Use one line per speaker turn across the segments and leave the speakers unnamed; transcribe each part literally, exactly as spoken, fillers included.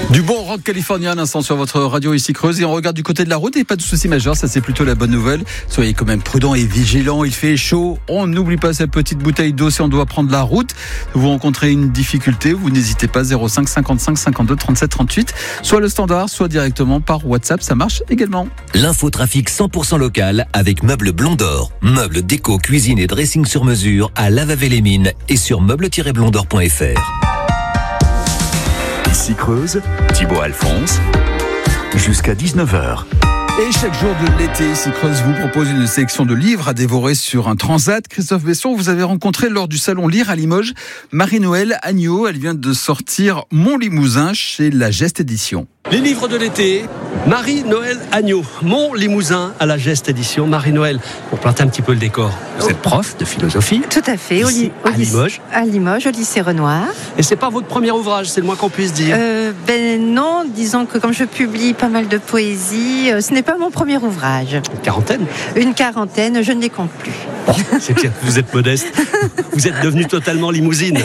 Du bon rock californien à l'instant sur votre radio ici Creuse, et on regarde du côté de la route et pas de soucis majeurs, ça c'est plutôt la bonne nouvelle. Soyez quand même prudents et vigilants, il fait chaud, on n'oublie pas sa petite bouteille d'eau si on doit prendre la route. Vous rencontrez une difficulté, vous n'hésitez pas, zéro cinq cinquante-cinq cinquante-deux trente-sept trente-huit, soit le standard, soit directement par WhatsApp, ça marche également.
L'infotrafic cent pour cent local avec Meubles Blondor. Meubles, déco, cuisine et dressing sur mesure à Lavavé-les-Mines et sur meubles tiret blondor point f r.
Ici Creuse, Thibaut Alphonse, jusqu'à dix-neuf heures.
Et chaque jour de l'été, ici Creuse vous propose une sélection de livres à dévorer sur un transat. Christophe Besson, vous avez rencontré lors du salon Lire à Limoges Marie-Noël Agneau. Elle vient de sortir Mon Limousin chez La Geste Édition.
Les livres de l'été, Marie-Noël Agneau, Mon Limousin à La Geste Édition. Marie-Noël, pour planter un petit peu le décor, vous êtes prof de philosophie.
Tout à fait, au,
ici,
au
à Limoges.
À Limoges, au lycée Renoir.
Et c'est pas votre premier ouvrage, c'est le moins qu'on puisse dire.
Euh, ben non, disons que comme je publie pas mal de poésie, euh, ce n'est pas mon premier ouvrage.
Une quarantaine.
Une quarantaine, je ne les compte plus.
Oh, c'est bien, vous êtes modeste. Vous êtes devenue totalement limousine.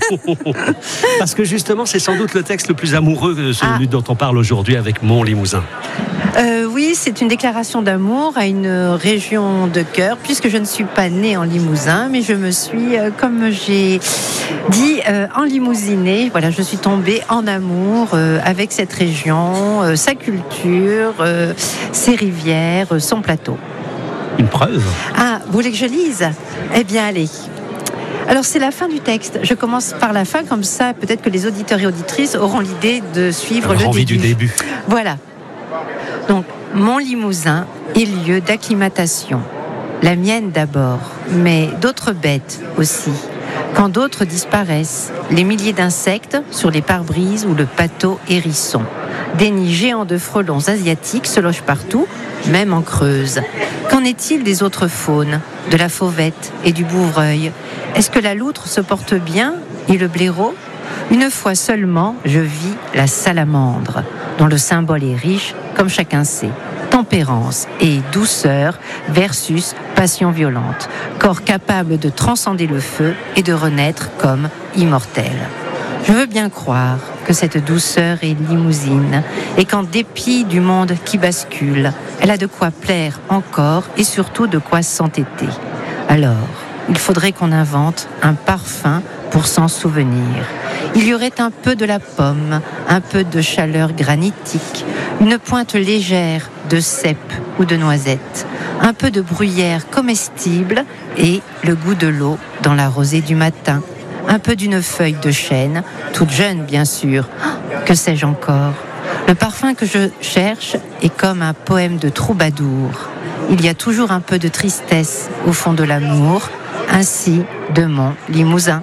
Parce que justement, c'est sans doute le texte le plus amoureux, celui ah. dont on parle aujourd'hui avec Mon Limousin.
Euh, oui, c'est une déclaration d'amour à une région de cœur, puisque je ne suis pas née en Limousin, mais je me suis, euh, comme j'ai dit, euh, enlimousinée. Voilà, je suis tombée en amour euh, avec cette région, euh, sa culture, euh, ses rivières, euh, son plateau.
Une preuve.
Ah, vous voulez que je lise ? Eh bien, allez. Alors, c'est la fin du texte. Je commence par la fin, comme ça, peut-être que les auditeurs et auditrices auront l'idée de suivre
Alors,
le
envie
début.
du début.
Voilà. Donc, mon Limousin est lieu d'acclimatation. La mienne d'abord, mais d'autres bêtes aussi. Quand d'autres disparaissent, les milliers d'insectes sur les pare-brises ou le pâteau hérisson. Des nids géants de frelons asiatiques se logent partout, même en Creuse. Qu'en est-il des autres faunes, de la fauvette et du bouvreuil ? Est-ce que la loutre se porte bien et le blaireau ? Une fois seulement, je vis la salamandre, dont le symbole est riche, comme chacun sait. Tempérance et douceur versus passion violente. Corps capable de transcender le feu et de renaître comme immortel. Je veux bien croire que cette douceur est limousine et qu'en dépit du monde qui bascule, elle a de quoi plaire encore et surtout de quoi s'entêter. Alors, il faudrait qu'on invente un parfum pour s'en souvenir. Il y aurait un peu de la pomme, un peu de chaleur granitique, une pointe légère de cèpe ou de noisette, un peu de bruyère comestible et le goût de l'eau dans la rosée du matin, un peu d'une feuille de chêne, toute jeune bien sûr, que sais-je encore. Le parfum que je cherche est comme un poème de troubadour. Il y a toujours un peu de tristesse au fond de l'amour, ainsi de mon Limousin.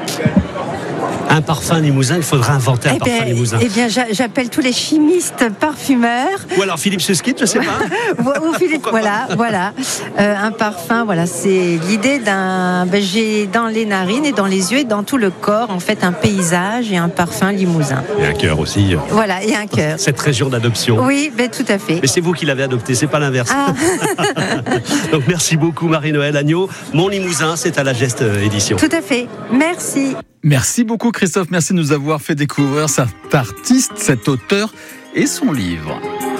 Un parfum limousin, il faudra inventer un
eh
parfum
bien,
limousin.
Eh bien, j'appelle tous les chimistes parfumeurs.
Ou alors Philippe Susskind, je sais pas.
ou, ou Philippe, voilà, voilà. Euh, un parfum, voilà, c'est l'idée d'un. Ben, j'ai dans les narines et dans les yeux et dans tout le corps, en fait, un paysage et un parfum limousin.
Et un cœur aussi.
Voilà, et un cœur.
Cette région d'adoption.
Oui, ben tout à fait.
Mais c'est vous qui l'avez adopté, c'est pas l'inverse.
Ah.
Donc merci beaucoup Marie-Noël Agneau. Mon Limousin, c'est à La Geste Édition.
Tout à fait. Merci.
Merci beaucoup Christophe, merci de nous avoir fait découvrir cet artiste, cet auteur et son livre.